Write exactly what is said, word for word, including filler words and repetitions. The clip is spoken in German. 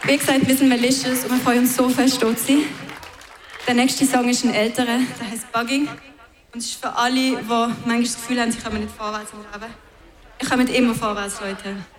Wie gesagt, wir sind Malicious und wir freuen uns so fest, dort zu sein. Der nächste Song ist ein älterer, der heißt Bugging. Und es ist für alle, die manchmal das Gefühl haben, sie kommen nicht vorwärts im Leben. Ihr kommt immer vorwärts, Leute.